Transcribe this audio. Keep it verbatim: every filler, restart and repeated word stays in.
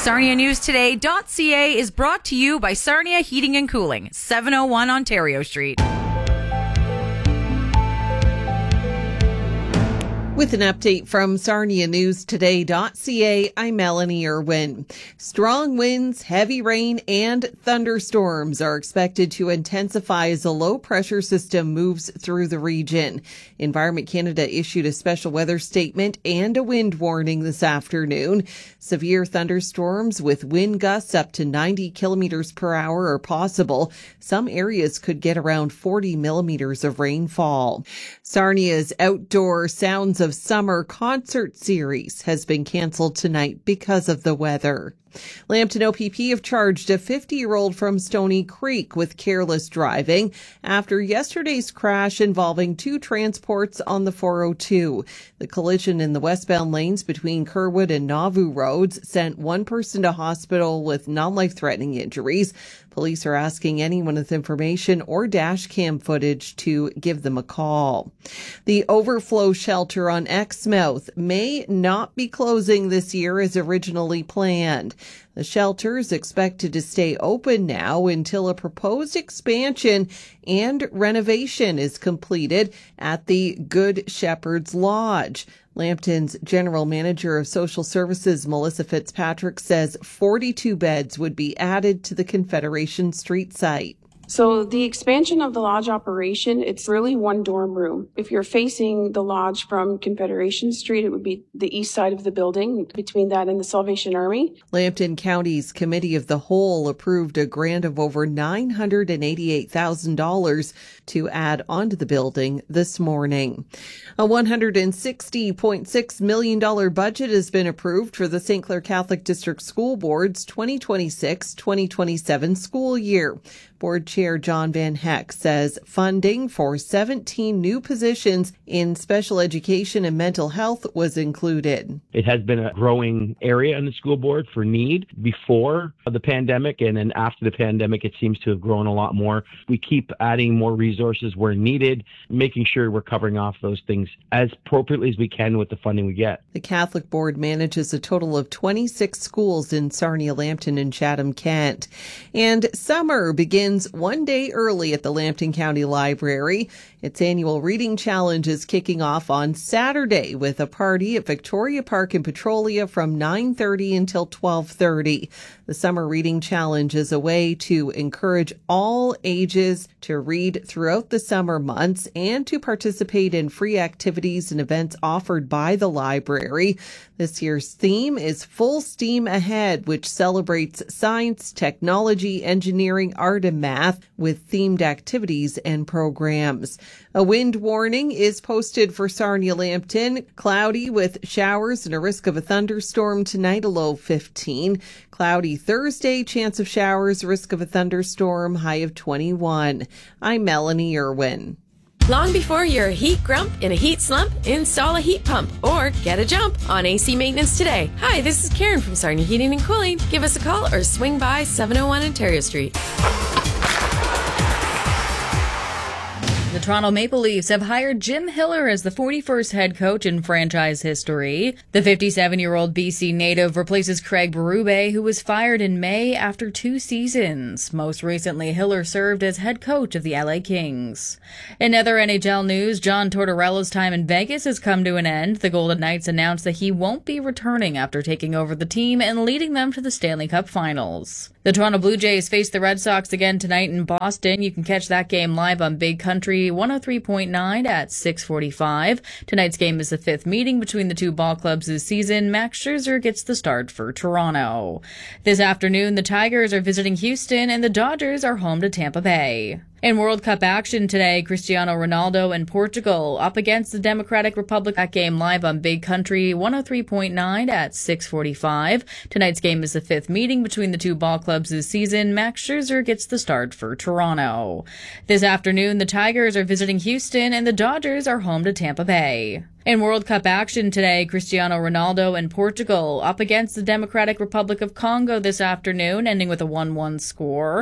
Sarnia News Today dot C A is brought to you by Sarnia Heating and Cooling, seven oh one Ontario Street. With an update from Sarnia News Today dot C A, I'm Melanie Irwin. Strong winds, heavy rain, and thunderstorms are expected to intensify as a low-pressure system moves through the region. Environment Canada issued a special weather statement and a wind warning this afternoon. Severe thunderstorms with wind gusts up to ninety kilometers per hour are possible. Some areas could get around forty millimeters of rainfall. Sarnia's Outdoor Sounds of Summer concert series has been canceled tonight because of the weather. Lambton O P P have charged a fifty-year-old from Stony Creek with careless driving after yesterday's crash involving two transports on the four oh two. The collision in the westbound lanes between Kerwood and Nauvoo roads sent one person to hospital with non-life-threatening injuries. Police are asking anyone with information or dash cam footage to give them a call. The overflow shelter on Exmouth may not be closing this year as originally planned. The shelter is expected to stay open now until a proposed expansion and renovation is completed at the Good Shepherd's Lodge. Lambton's General Manager of Social Services, Melissa Fitzpatrick, says forty-two beds would be added to the Confederation Street site. So the expansion of the lodge operation, it's really one dorm room. If you're facing the lodge from Confederation Street, it would be the east side of the building, between that and the Salvation Army. Lambton County's Committee of the Whole approved a grant of over nine hundred eighty-eight thousand dollars to add onto the building this morning. A one hundred sixty point six million dollars budget has been approved for the Saint Clair Catholic District School Board's twenty twenty-six twenty twenty-seven school year. Board Chair John Van Heck says funding for seventeen new positions in special education and mental health was included. It has been a growing area in the school board for need before the pandemic, and then after the pandemic, it seems to have grown a lot more. We keep adding more resources where needed, making sure we're covering off those things as appropriately as we can with the funding we get. The Catholic Board manages a total of twenty-six schools in Sarnia, Lambton, and Chatham-Kent. And summer begins one day early at the Lambton County Library. Its annual reading challenge is kicking off on Saturday with a party at Victoria Park in Petrolia from nine thirty until twelve thirty. The Summer Reading Challenge is a way to encourage all ages to read throughout the summer months and to participate in free activities and events offered by the library. This year's theme is Full Steam Ahead, which celebrates science, technology, engineering, art, and math with themed activities and programs. A wind warning is posted for Sarnia Lambton. Cloudy with showers and a risk of a thunderstorm tonight, a low fifteen. Cloudy Thursday, chance of showers, risk of a thunderstorm, high of twenty-one. I'm Melanie Irwin. Long before you're a heat grump in a heat slump, install a heat pump or get a jump on A C maintenance today. Hi, this is Karen from Sarnia Heating and Cooling. Give us a call or swing by seven oh one Ontario Street. The Toronto Maple Leafs have hired Jim Hiller as the forty-first head coach in franchise history. The fifty-seven-year-old B C native replaces Craig Berube, who was fired in May after two seasons. Most recently, Hiller served as head coach of the L A Kings. In other N H L news, John Tortorella's time in Vegas has come to an end. The Golden Knights announced that he won't be returning after taking over the team and leading them to the Stanley Cup Finals. The Toronto Blue Jays face the Red Sox again tonight in Boston. You can catch that game live on Big Country one oh three point nine at six forty-five. Tonight's game is the fifth meeting between the two ball clubs this season. Max Scherzer gets the start for Toronto. This afternoon, the Tigers are visiting Houston and the Dodgers are home to Tampa Bay. In World Cup action today, Cristiano Ronaldo and Portugal up against the Democratic Republic. That game live on Big Country one oh three point nine at six forty-five. Tonight's game is the fifth meeting between the two ball clubs this season. Max Scherzer gets the start for Toronto. This afternoon, the Tigers are visiting Houston and the Dodgers are home to Tampa Bay. In World Cup action today, Cristiano Ronaldo and Portugal up against the Democratic Republic of Congo this afternoon, ending with a one one score.